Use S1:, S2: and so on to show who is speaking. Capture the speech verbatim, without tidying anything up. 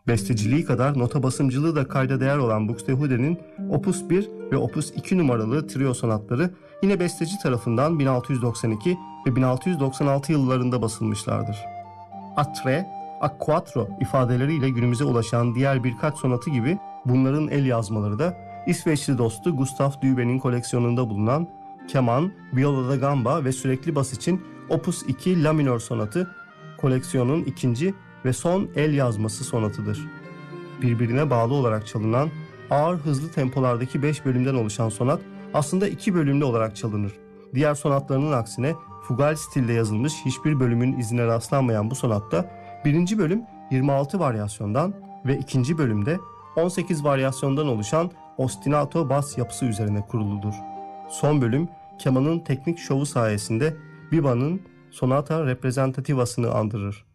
S1: Besteciliği kadar nota basımcılığı da kayda değer olan Buxtehude'nin Opus bir ve Opus iki numaralı trio sonatları yine besteci tarafından bin altı yüz doksan iki ve bin altı yüz doksan altı yıllarında basılmışlardır. A tre, a quattro ifadeleriyle günümüze ulaşan diğer birkaç sonatı gibi bunların el yazmaları da İsveçli dostu Gustav Düben'in koleksiyonunda bulunan keman, viola da gamba ve sürekli bas için Opus iki La minör sonatı koleksiyonun ikinci ve son el yazması sonatıdır. Birbirine bağlı olarak çalınan ağır hızlı tempolardaki beş bölümden oluşan sonat aslında iki bölümlü olarak çalınır. Diğer sonatlarının aksine fugal stilde yazılmış hiçbir bölümün izine rastlanmayan bu sonatta birinci bölüm yirmi altı varyasyondan ve ikinci bölümde on sekiz varyasyondan oluşan ostinato bas yapısı üzerine kuruludur. Son bölüm kemanın teknik şovu sayesinde Biba'nın Sonata Representativasını andırır.